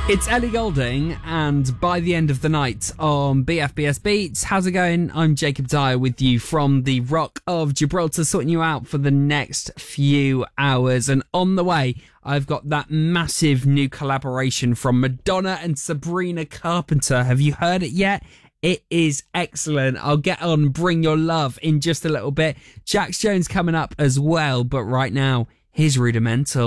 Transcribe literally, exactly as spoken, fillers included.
It's Ellie Goulding, and By the End of the Night on B F B S Beats. How's it going? I'm Jacob Dyer with you from the Rock of Gibraltar, sorting you out for the next few hours. And on the way, I've got that massive new collaboration from Madonna and Sabrina Carpenter. Have you heard it yet? It is excellent. I'll get on Bring Your Love in just a little bit. Jax Jones coming up as well, but right now, here's Rudimental.